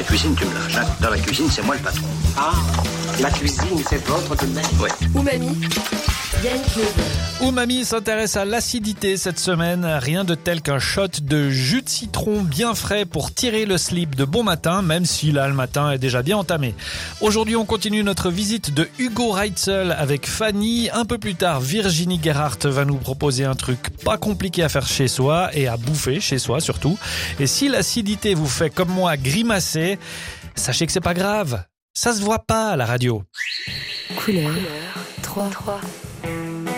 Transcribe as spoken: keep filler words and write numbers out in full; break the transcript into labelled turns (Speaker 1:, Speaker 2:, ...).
Speaker 1: cuisine, tu me lâches. Hein. Dans la cuisine, c'est moi le patron.
Speaker 2: Ah, la cuisine, c'est votre domaine.
Speaker 1: Oui.
Speaker 3: Umami, Yannick Neveu.
Speaker 4: Umami s'intéresse à l'acidité cette semaine. Rien de tel qu'un shot de jus de citron bien frais pour tirer le slip de bon matin, même si là le matin est déjà bien entamé. Aujourd'hui, on continue notre visite de Hugo Reitzel avec Fanny. Un peu plus tard, Virginie Gerhardt va nous proposer un truc pas compliqué à faire chez soi et à bouffer chez soi surtout. Et si l'acidité vous fait comme moi grimacer, sachez que c'est pas grave. Ça se voit pas à la radio.
Speaker 3: Couleur trois.